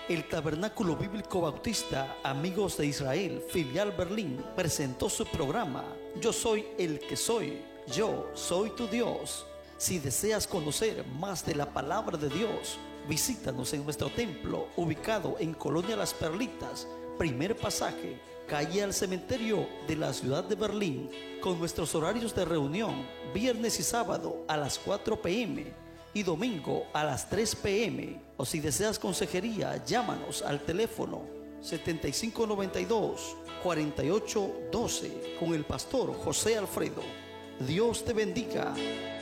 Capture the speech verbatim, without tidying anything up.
El Tabernáculo Bíblico Bautista Amigos de Israel, filial Berlín, presentó su programa Yo soy el que soy, yo soy tu Dios. Si deseas conocer más de la palabra de Dios, visítanos en nuestro templo, ubicado en Colonia Las Perlitas, primer pasaje, calle al cementerio de la ciudad de Berlín, con nuestros horarios de reunión, viernes y sábado a las cuatro p m y domingo a las tres p m O si deseas consejería, llámanos al teléfono setenta y cinco noventa y dos, cuarenta y ocho doce con el pastor José Alfredo. Dios te bendiga.